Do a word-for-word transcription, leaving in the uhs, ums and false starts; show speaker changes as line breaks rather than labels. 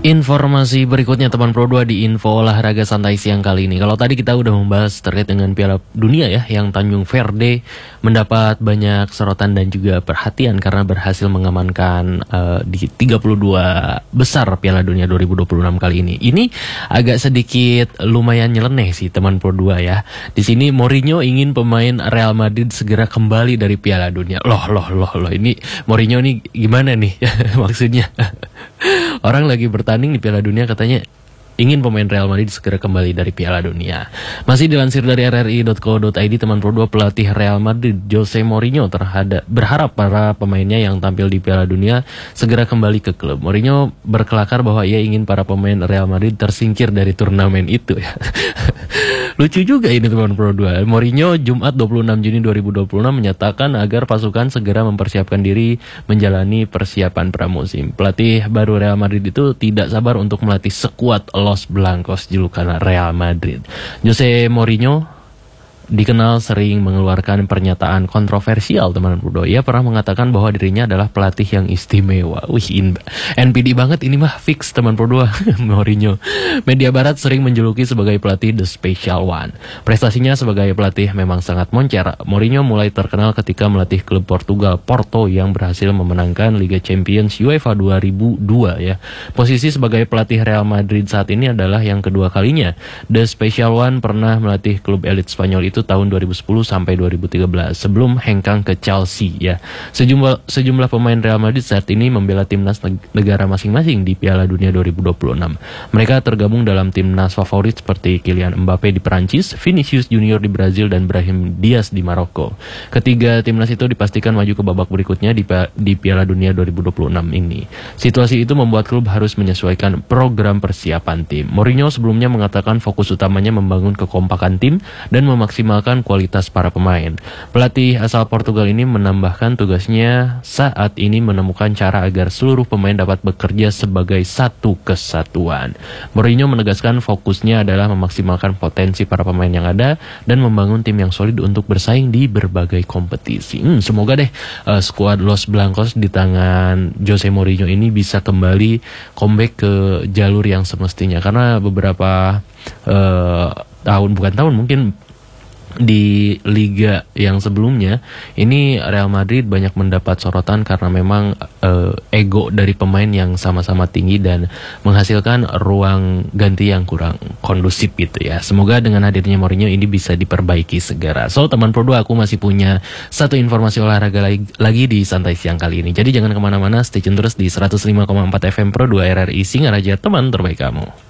Informasi berikutnya teman Pro dua di info olahraga santai siang kali ini. Kalau tadi kita udah membahas terkait dengan Piala Dunia ya, yang Tanjung Verde mendapat banyak sorotan dan juga perhatian karena berhasil mengamankan uh, di tiga puluh dua besar Piala Dunia dua ribu dua puluh enam kali ini. Ini agak sedikit lumayan nyeleneh sih teman Pro dua ya. Di sini Mourinho ingin pemain Real Madrid segera kembali dari Piala Dunia. Loh loh loh loh ini Mourinho nih gimana nih maksudnya? Orang lagi bertanding di Piala Dunia katanya ingin pemain Real Madrid segera kembali dari Piala Dunia. Masih dilansir dari r r i dot co dot i d, teman Pro dua, pelatih Real Madrid Jose Mourinho terhadap berharap para pemainnya yang tampil di Piala Dunia segera kembali ke klub. Mourinho berkelakar bahwa ia ingin para pemain Real Madrid tersingkir dari turnamen itu ya. Lucu juga ini teman Pro dua. Mourinho Jumat dua puluh enam Juni dua ribu dua puluh enam menyatakan agar pasukan segera mempersiapkan diri menjalani persiapan pramusim. Pelatih baru Real Madrid itu tidak sabar untuk melatih skuad Los Blancos, julukan Real Madrid. Jose Mourinho dikenal sering mengeluarkan pernyataan kontroversial teman Pro dua. Ia pernah mengatakan bahwa dirinya adalah pelatih yang istimewa. Wih, N P D banget ini mah, fix teman Pro dua. Mourinho. Media barat sering menjuluki sebagai pelatih The Special One. Prestasinya sebagai pelatih memang sangat moncer. Mourinho mulai terkenal ketika melatih klub Portugal Porto yang berhasil memenangkan Liga Champions UEFA dua ribu dua ya. Posisi sebagai pelatih Real Madrid saat ini adalah yang kedua kalinya. The Special One pernah melatih klub elit Spanyol itu itu tahun dua ribu sepuluh sampai dua ribu tiga belas sebelum hengkang ke Chelsea ya. Sejumlah sejumlah pemain Real Madrid saat ini membela timnas negara masing-masing di Piala Dunia dua ribu dua puluh enam. Mereka tergabung dalam timnas favorit seperti Kylian Mbappe di Perancis, Vinicius Junior di Brazil, dan Brahim Diaz di Maroko. Ketiga timnas itu dipastikan maju ke babak berikutnya di, di Piala Dunia dua ribu dua puluh enam ini. Situasi itu membuat klub harus menyesuaikan program persiapan tim. Mourinho sebelumnya mengatakan fokus utamanya membangun kekompakan tim dan memaksimalkan memaksimalkan kualitas para pemain. Pelatih asal Portugal ini menambahkan tugasnya saat ini menemukan cara agar seluruh pemain dapat bekerja sebagai satu kesatuan. Mourinho menegaskan fokusnya adalah memaksimalkan potensi para pemain yang ada dan membangun tim yang solid untuk bersaing di berbagai kompetisi. Hmm, semoga deh uh, skuad Los Blancos di tangan Jose Mourinho ini bisa kembali comeback ke jalur yang semestinya, karena beberapa uh, tahun bukan tahun mungkin di liga yang sebelumnya ini Real Madrid banyak mendapat sorotan karena memang uh, ego dari pemain yang sama-sama tinggi dan menghasilkan ruang ganti yang kurang kondusif gitu ya. Semoga dengan hadirnya Mourinho ini bisa diperbaiki segera. So teman Pro dua, aku masih punya satu informasi olahraga lagi, lagi di Santai Siang kali ini. Jadi jangan kemana-mana, stay tune terus di seratus lima koma empat F M Pro dua R R I Singaraja, teman terbaik kamu.